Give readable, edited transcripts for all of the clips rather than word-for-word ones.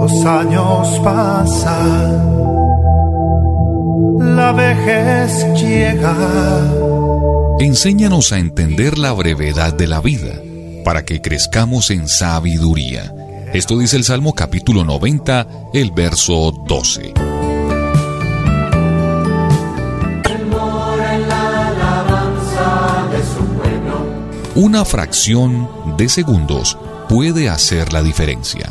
Los años pasan, la vejez llega. Enséñanos a entender la brevedad de la vida, para que crezcamos en sabiduría. Esto dice el Salmo capítulo 90, el verso 12. Una fracción de segundos puede hacer la diferencia.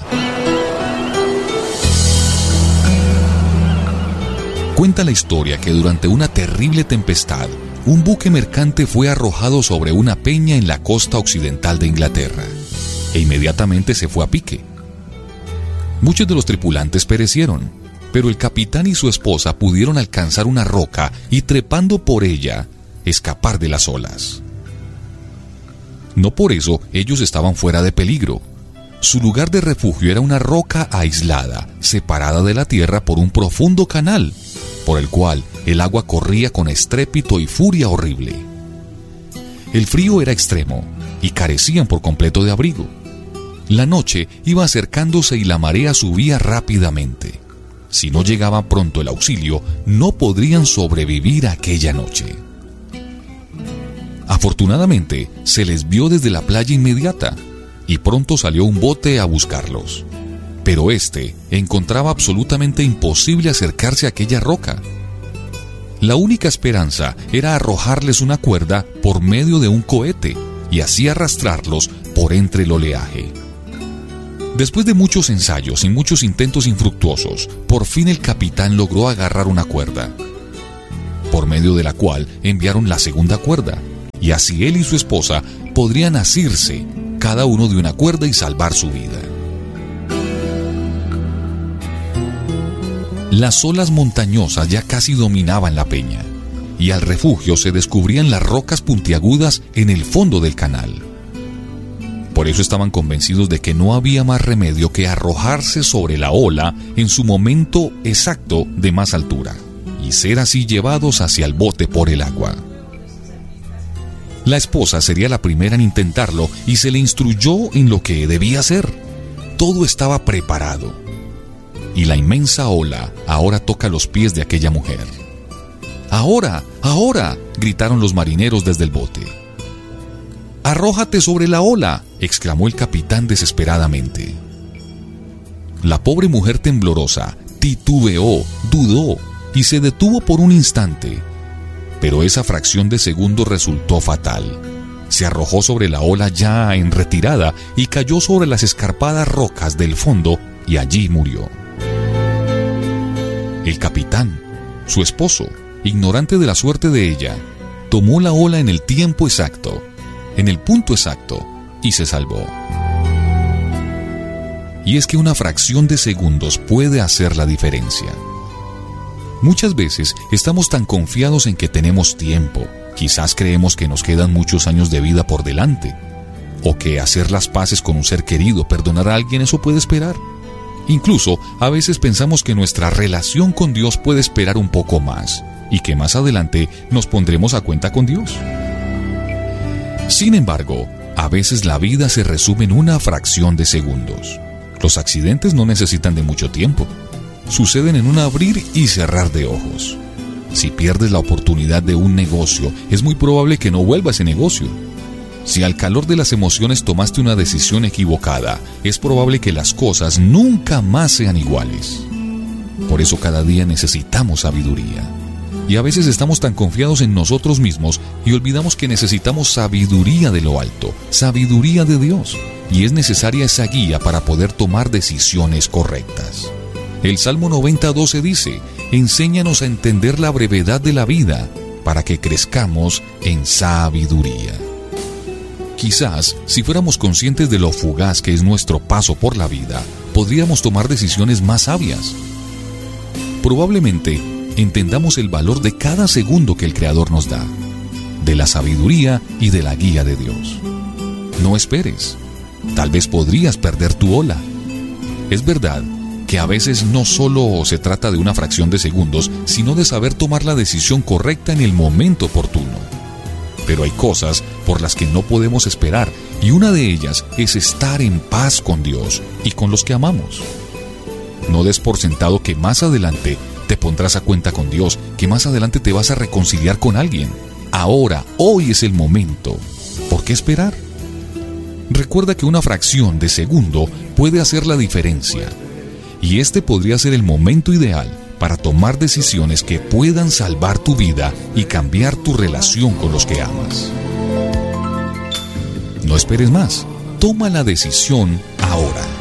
Cuenta la historia que durante una terrible tempestad, un buque mercante fue arrojado sobre una peña en la costa occidental de Inglaterra, e inmediatamente se fue a pique. Muchos de los tripulantes perecieron, pero el capitán y su esposa pudieron alcanzar una roca y, trepando por ella, escapar de las olas. No por eso ellos estaban fuera de peligro. Su lugar de refugio era una roca aislada, separada de la tierra por un profundo canal, por el cual el agua corría con estrépito y furia horrible. El frío era extremo y carecían por completo de abrigo. La noche iba acercándose y la marea subía rápidamente. Si no llegaba pronto el auxilio, no podrían sobrevivir aquella noche. Afortunadamente, se les vio desde la playa inmediata y pronto salió un bote a buscarlos. Pero este encontraba absolutamente imposible acercarse a aquella roca. La única esperanza era arrojarles una cuerda por medio de un cohete y así arrastrarlos por entre el oleaje. Después de muchos ensayos y muchos intentos infructuosos, por fin el capitán logró agarrar una cuerda, por medio de la cual enviaron la segunda cuerda, y así él y su esposa podrían asirse cada uno de una cuerda y salvar su vida. Las olas montañosas ya casi dominaban la peña, y al refugio se descubrían las rocas puntiagudas en el fondo del canal. Por eso estaban convencidos de que no había más remedio que arrojarse sobre la ola en su momento exacto de más altura, y ser así llevados hacia el bote por el agua. La esposa sería la primera en intentarlo y se le instruyó en lo que debía hacer. Todo estaba preparado. Y la inmensa ola ahora toca los pies de aquella mujer. ¡Ahora! ¡Ahora!, gritaron los marineros desde el bote. ¡Arrójate sobre la ola!, exclamó el capitán desesperadamente. La pobre mujer temblorosa titubeó, dudó y se detuvo por un instante. Pero esa fracción de segundo resultó fatal. Se arrojó sobre la ola ya en retirada y cayó sobre las escarpadas rocas del fondo y allí murió. El capitán, su esposo, ignorante de la suerte de ella, tomó la ola en el tiempo exacto, en el punto exacto, y se salvó. Y es que una fracción de segundos puede hacer la diferencia. Muchas veces estamos tan confiados en que tenemos tiempo, quizás creemos que nos quedan muchos años de vida por delante, o que hacer las paces con un ser querido, perdonar a alguien, eso puede esperar. Incluso a veces pensamos que nuestra relación con Dios puede esperar un poco más, y que más adelante nos pondremos a cuenta con Dios. Sin embargo, a veces la vida se resume en una fracción de segundos. Los accidentes no necesitan de mucho tiempo. Suceden en un abrir y cerrar de ojos. Si pierdes la oportunidad de un negocio, es muy probable que no vuelva a ese negocio. Si al calor de las emociones tomaste una decisión equivocada, es probable que las cosas nunca más sean iguales. Por eso cada día necesitamos sabiduría. Y a veces estamos tan confiados en nosotros mismos y olvidamos que necesitamos sabiduría de lo alto, sabiduría de Dios. Y es necesaria esa guía para poder tomar decisiones correctas. El Salmo 90:12 dice: enséñanos a entender la brevedad de la vida para que crezcamos en sabiduría. Quizás, si fuéramos conscientes de lo fugaz que es nuestro paso por la vida, podríamos tomar decisiones más sabias. Probablemente entendamos el valor de cada segundo que el Creador nos da, de la sabiduría y de la guía de Dios. No esperes. Tal vez podrías perder tu ola. Es verdad que a veces no solo se trata de una fracción de segundos, sino de saber tomar la decisión correcta en el momento oportuno. Pero hay cosas por las que no podemos esperar, y una de ellas es estar en paz con Dios y con los que amamos. No des por sentado que más adelante te pondrás a cuenta con Dios, que más adelante te vas a reconciliar con alguien. Ahora, hoy es el momento. ¿Por qué esperar? Recuerda que una fracción de segundo puede hacer la diferencia. Y este podría ser el momento ideal para tomar decisiones que puedan salvar tu vida y cambiar tu relación con los que amas. No esperes más. Toma la decisión